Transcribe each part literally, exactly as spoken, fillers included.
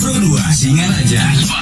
Pro dua Singaraja.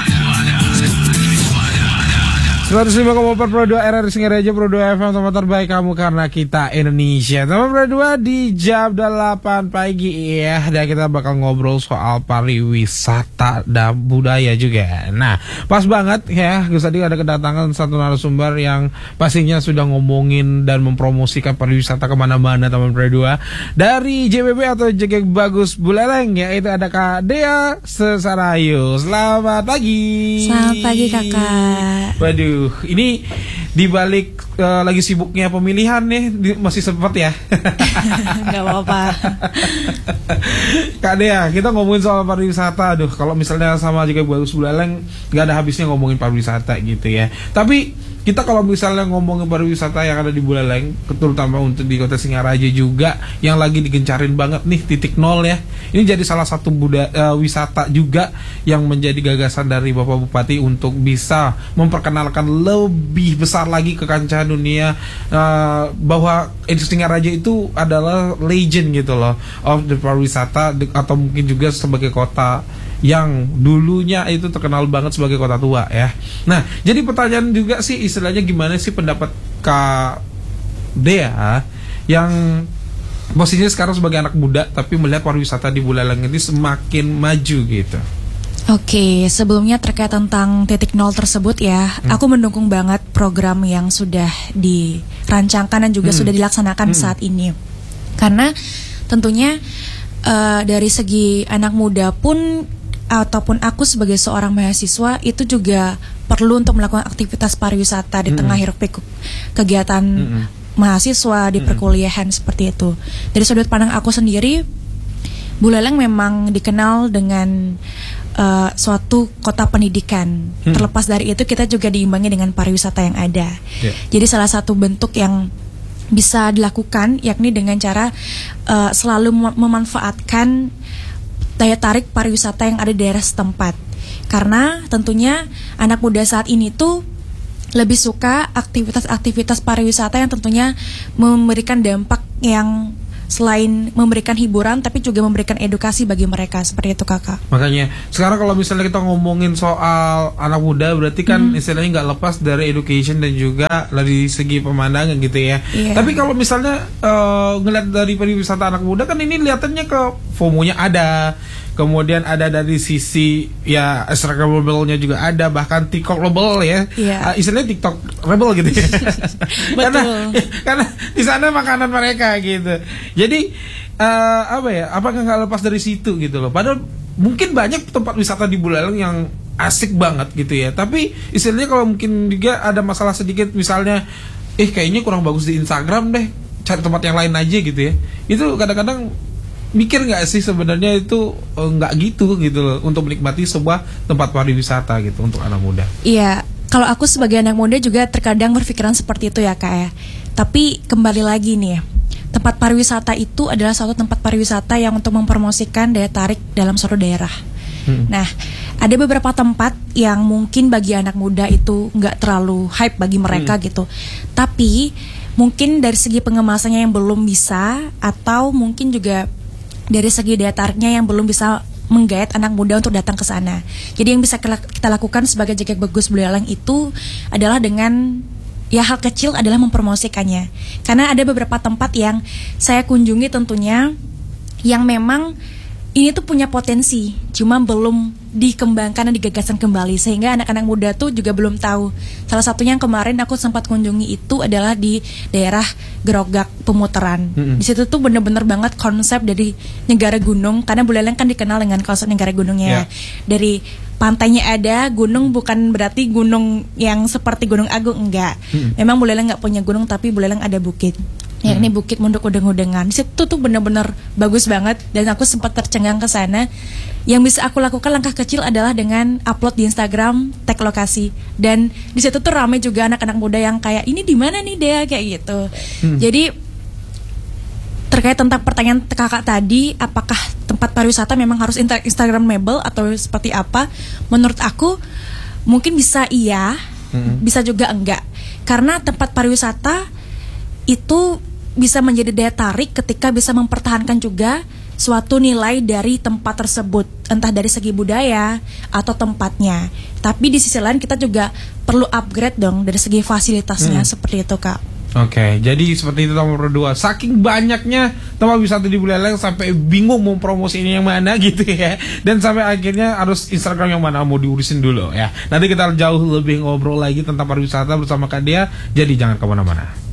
seratus lima koma empat Pro dua R R Singaraja, Pro dua F M, tempat terbaik kamu karena kita Indonesia. Teman Pro dua di jam delapan pagi ya, dan kita bakal ngobrol soal pariwisata dan budaya juga. Nah, pas banget ya, Gus tadi ada kedatangan satu narasumber yang pastinya sudah ngomongin dan mempromosikan pariwisata kemana-mana teman Pro dua. Dari J B B atau Jegek Bagus Buleleng, yaitu ada Kak Dea Sesarayu. Selamat pagi. Selamat pagi kakak. Waduh, ini dibalik uh, lagi sibuknya pemilihan nih di, masih sempat ya. Gak apa-apa. Kak Dea, kita ngomongin soal pariwisata. Aduh, kalau misalnya sama juga Bagus Buleleng gak ada habisnya ngomongin pariwisata gitu ya. Tapi kita kalau misalnya ngomongin pariwisata yang ada di Buleleng, terutama untuk di Kota Singaraja juga yang lagi digencarin banget nih titik nol ya. Ini jadi salah satu budaya uh, wisata juga yang menjadi gagasan dari Bapak Bupati untuk bisa memperkenalkan lebih besar lagi ke kancah dunia uh, bahwa Singaraja itu adalah legend gitu loh of the pariwisata, atau mungkin juga sebagai kota yang dulunya itu terkenal banget sebagai kota tua ya. Nah, jadi pertanyaan juga sih istilahnya gimana sih pendapat Kak Dea yang posisinya sekarang sebagai anak muda tapi melihat pariwisata di Buleleng ini semakin maju gitu. Oke, sebelumnya terkait tentang titik nol tersebut ya, hmm. aku mendukung banget program yang sudah dirancangkan dan juga hmm. sudah dilaksanakan hmm. saat ini. Karena tentunya uh, dari segi anak muda pun ataupun aku sebagai seorang mahasiswa itu juga perlu untuk melakukan aktivitas pariwisata di mm-hmm. tengah hiruk pikuk kegiatan mm-hmm. mahasiswa di mm-hmm. perkuliahan seperti itu. Dari sudut pandang aku sendiri, Buleleng memang dikenal dengan uh, suatu kota pendidikan. Mm-hmm. Terlepas dari itu, kita juga diimbangi dengan pariwisata yang ada. Yeah. Jadi salah satu bentuk yang bisa dilakukan yakni dengan cara uh, selalu mem- memanfaatkan daya tarik pariwisata yang ada di daerah setempat. Karena tentunya anak muda saat ini tuh lebih suka aktivitas-aktivitas pariwisata yang tentunya memberikan dampak yang selain memberikan hiburan tapi juga memberikan edukasi bagi mereka, seperti itu kakak. Makanya sekarang kalau misalnya kita ngomongin soal anak muda, berarti kan hmm. istilahnya nggak lepas dari education dan juga dari segi pemandangan gitu ya. Yeah. Tapi kalau misalnya uh, ngeliat dari pariwisata anak muda kan ini lihatannya ke FOMO-nya ada, kemudian ada dari sisi ya Instagramable-nya juga ada, bahkan TikTok-able ya. Yeah. Uh, istilahnya TikTok rebel gitu ya. karena karena di sana makanan mereka gitu. Jadi uh, apa ya? Apakah nggak lepas dari situ gitu loh? Padahal mungkin banyak tempat wisata di Buleleng yang asik banget gitu ya. Tapi istilahnya kalau mungkin juga ada masalah sedikit, misalnya, eh kayaknya kurang bagus di Instagram deh, cari tempat yang lain aja gitu ya. Itu kadang-kadang mikir nggak sih sebenarnya itu uh, nggak gitu gitu loh untuk menikmati sebuah tempat pariwisata gitu untuk anak muda. Iya, kalau aku sebagai anak muda juga terkadang berpikiran seperti itu ya kak ya. Tapi kembali lagi nih ya, tempat pariwisata itu adalah suatu tempat pariwisata yang untuk mempromosikan daya tarik dalam suatu daerah. Hmm. Nah, ada beberapa tempat yang mungkin bagi anak muda itu nggak terlalu hype bagi mereka hmm. gitu. Tapi mungkin dari segi pengemasannya yang belum bisa, atau mungkin juga dari segi daya tariknya yang belum bisa menggait anak muda untuk datang ke sana. Jadi yang bisa kita lakukan sebagai Jegek Bagus Buleleng itu adalah dengan ya hal kecil adalah mempromosikannya. Karena ada beberapa tempat yang saya kunjungi tentunya yang memang ini tuh punya potensi, cuma belum dikembangkan dan digagasan kembali, sehingga anak-anak muda tuh juga belum tahu. Salah satunya yang kemarin aku sempat kunjungi itu adalah di daerah Gerogak Pemutaran. Mm-hmm. Di situ tuh bener-bener banget konsep dari negara gunung, karena Buleleng kan dikenal dengan konsep negara gunungnya. Yeah. Dari pantainya ada, gunung bukan berarti gunung yang seperti Gunung Agung, enggak. Mm-hmm. Memang Buleleng nggak punya gunung, tapi Buleleng ada bukit. Ya, ini Bukit Munduk Udeng-Udengan. Di situ tuh benar-benar bagus banget dan aku sempat tercengang ke sana. Yang bisa aku lakukan langkah kecil adalah dengan upload di Instagram, tag lokasi. Dan di situ tuh ramai juga anak-anak muda yang kayak ini di mana nih Dea kayak gitu. Hmm. Jadi terkait tentang pertanyaan kakak tadi, apakah tempat pariwisata memang harus Instagramable atau seperti apa? Menurut aku mungkin bisa iya, hmm. bisa juga enggak. Karena tempat pariwisata itu bisa menjadi daya tarik ketika bisa mempertahankan juga suatu nilai dari tempat tersebut, entah dari segi budaya atau tempatnya. Tapi di sisi lain kita juga perlu upgrade dong dari segi fasilitasnya, hmm. seperti itu Kak. Oke, okay, jadi seperti itu nomor dua. Saking banyaknya tempat wisata di Buleleng sampai bingung mau promosi ini yang mana gitu ya. Dan sampai akhirnya harus Instagram yang mana mau diurusin dulu ya. Nanti kita jauh lebih ngobrol lagi tentang pariwisata bersama Kak Dea. Jadi jangan kemana-mana.